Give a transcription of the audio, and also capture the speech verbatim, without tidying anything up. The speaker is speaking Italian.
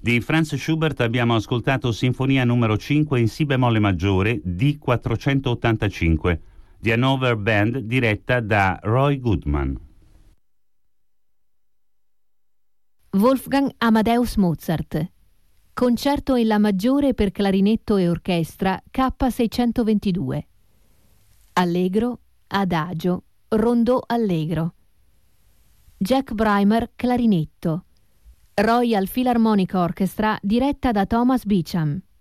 Di Franz Schubert abbiamo ascoltato Sinfonia numero cinque in Si bemolle maggiore D quattrocentottantacinque, di Hannover Band diretta da Roy Goodman. Wolfgang Amadeus Mozart. Concerto in La maggiore per clarinetto e orchestra K seicentoventidue. Allegro, adagio, rondò allegro. Jack Brymer clarinetto. Royal Philharmonic Orchestra diretta da Thomas Beecham.